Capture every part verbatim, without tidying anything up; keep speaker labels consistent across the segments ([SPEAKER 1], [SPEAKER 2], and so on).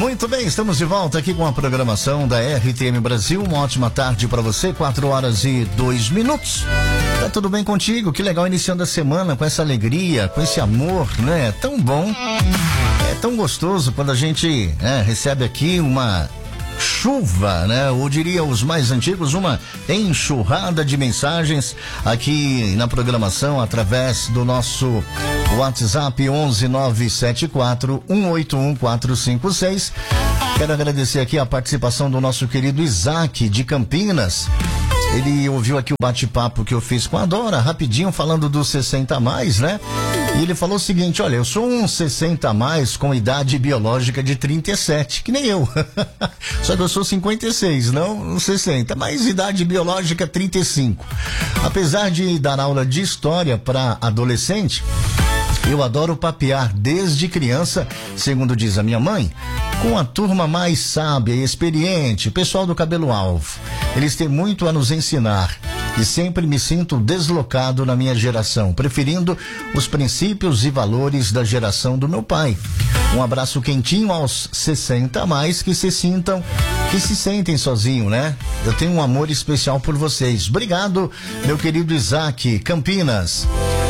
[SPEAKER 1] Muito bem, estamos de volta aqui com a programação da R T M Brasil. Uma ótima tarde para você, quatro horas e dois minutos. Tá tudo bem contigo? Que legal iniciando a semana com essa alegria, com esse amor, né? É tão bom, é tão gostoso quando a gente é, recebe aqui uma chuva, né? Ou diria os mais antigos, uma enxurrada de mensagens aqui na programação através do nosso WhatsApp onze nove sete quatro um oito um quatro cinco seis. Quero agradecer aqui a participação do nosso querido Isaac de Campinas. Ele ouviu aqui o bate-papo que eu fiz com a Dora, rapidinho, falando dos sessenta a mais, né? E ele falou o seguinte: olha, eu sou um sessenta a mais com idade biológica de trinta e sete, que nem eu. Só que eu sou cinquenta e seis, não sessenta, mas idade biológica trinta e cinco. Apesar de dar aula de história para adolescente, eu adoro papear desde criança, segundo diz a minha mãe, com a turma mais sábia e experiente, pessoal do cabelo alvo. Eles têm muito a nos ensinar e sempre me sinto deslocado na minha geração, preferindo os princípios e valores da geração do meu pai. Um abraço quentinho aos sessenta a mais que se sintam, que se sentem sozinhos, né? Eu tenho um amor especial por vocês. Obrigado, meu querido Isaac, Campinas.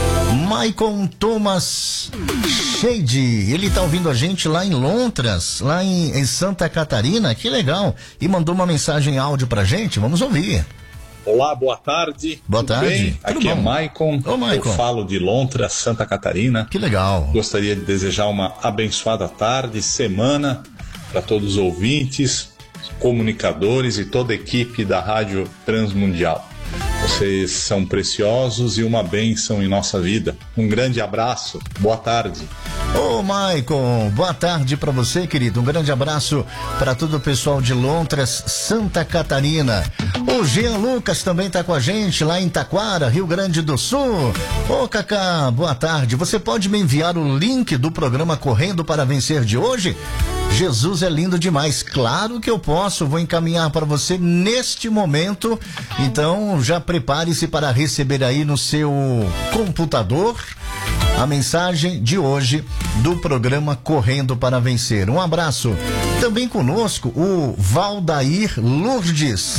[SPEAKER 1] Maicon Thomas Shade, ele tá ouvindo a gente lá em Lontras, lá em, em Santa Catarina, que legal, e mandou uma mensagem áudio pra gente, vamos ouvir.
[SPEAKER 2] Olá, boa tarde.
[SPEAKER 1] Boa
[SPEAKER 2] Tudo
[SPEAKER 1] tarde.
[SPEAKER 2] Bem?
[SPEAKER 1] Tudo
[SPEAKER 2] Aqui
[SPEAKER 1] bom?
[SPEAKER 2] é Maicon.
[SPEAKER 1] Ô, Maicon.
[SPEAKER 2] Eu falo de Lontras, Santa Catarina.
[SPEAKER 1] Que legal.
[SPEAKER 2] Gostaria de desejar uma abençoada tarde, semana para todos os ouvintes, comunicadores e toda a equipe da Rádio Transmundial. Vocês são preciosos e uma bênção em nossa vida. Um grande abraço, boa tarde.
[SPEAKER 1] Ô, Maicon, boa tarde para você, querido. Um grande abraço para todo o pessoal de Lontras, Santa Catarina. O Jean Lucas também tá com a gente lá em Taquara, Rio Grande do Sul. Ô, Cacá, boa tarde. Você pode me enviar o link do programa Correndo para Vencer de hoje? Jesus é lindo demais. Claro que eu posso, vou encaminhar para você neste momento. Então já prepare-se para receber aí no seu computador a mensagem de hoje do programa Correndo para Vencer. Um abraço. Também conosco o Valdair Lourdes,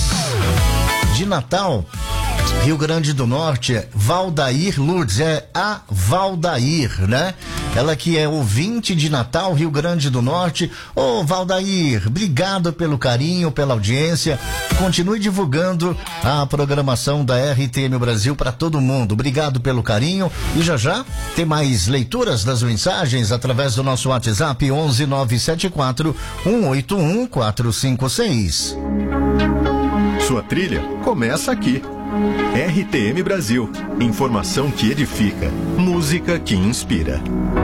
[SPEAKER 1] de Natal, Rio Grande do Norte. Valdair Lourdes, é a Valdair, né? Ela que é ouvinte de Natal, Rio Grande do Norte. Ô, Valdair, obrigado pelo carinho, pela audiência. Continue divulgando a programação da R T M Brasil para todo mundo. Obrigado pelo carinho. E já já tem mais leituras das mensagens através do nosso WhatsApp onze nove sete quatro um oito um quatro cinco seis.
[SPEAKER 3] Sua trilha começa aqui. R T M Brasil. Informação que edifica. Música que inspira.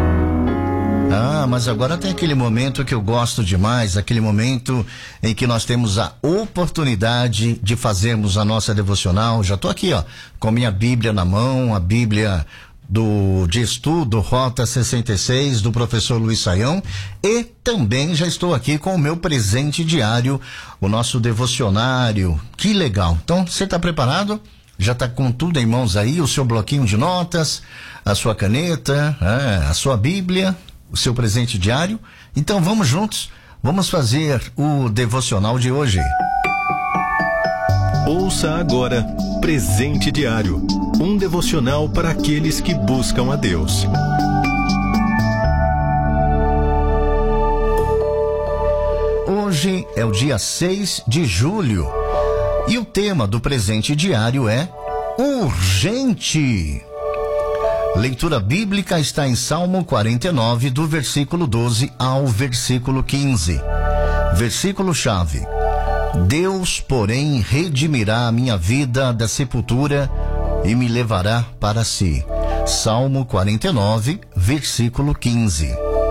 [SPEAKER 1] Ah, mas agora tem aquele momento que eu gosto demais, aquele momento em que nós temos a oportunidade de fazermos a nossa devocional. Já tô aqui, ó, com minha Bíblia na mão, a Bíblia do de estudo Rota sessenta e seis do professor Luiz Saião, e também já estou aqui com o meu presente diário, o nosso devocionário. Que legal. Então, você está preparado? Já está com tudo em mãos aí, o seu bloquinho de notas, a sua caneta, é, a sua Bíblia, o seu presente diário? Então vamos juntos, vamos fazer o devocional de hoje.
[SPEAKER 3] Ouça agora Presente Diário, um devocional para aqueles que buscam a Deus.
[SPEAKER 1] Hoje é o dia seis de julho e o tema do presente diário é urgente. Leitura bíblica está em Salmo quarenta e nove, do versículo doze ao versículo quinze. Versículo-chave: Deus, porém, redimirá a minha vida da sepultura e me levará para si. Salmo quarenta e nove, versículo quinze.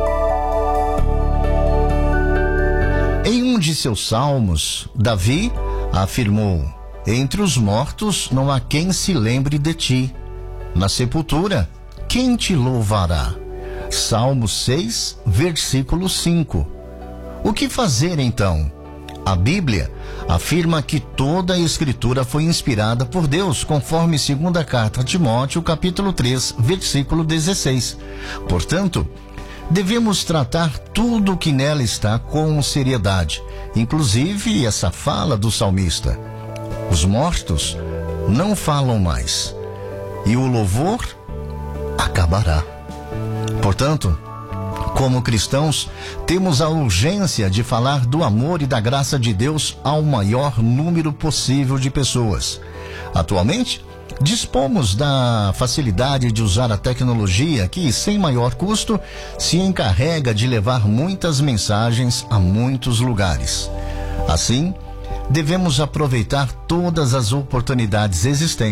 [SPEAKER 1] Em um de seus salmos, Davi afirmou: entre os mortos não há quem se lembre de ti. Na sepultura, quem te louvará? Salmo seis, versículo cinco. O que fazer então? A Bíblia afirma que toda a Escritura foi inspirada por Deus, conforme segunda carta a Timóteo, capítulo três, versículo dezesseis. Portanto, devemos tratar tudo o que nela está com seriedade, inclusive essa fala do salmista. Os mortos não falam mais, e o louvor acabará. Portanto, como cristãos, temos a urgência de falar do amor e da graça de Deus ao maior número possível de pessoas. Atualmente, dispomos da facilidade de usar a tecnologia que, sem maior custo, se encarrega de levar muitas mensagens a muitos lugares. Assim, devemos aproveitar todas as oportunidades existentes